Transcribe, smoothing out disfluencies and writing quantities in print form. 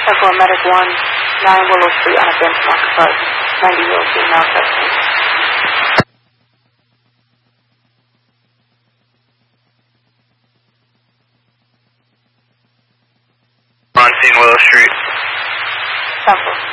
Central Medic 1, 9 Willow Street on a benchmark approach. 90-year-old female suspect. On scene Willow Street. Central.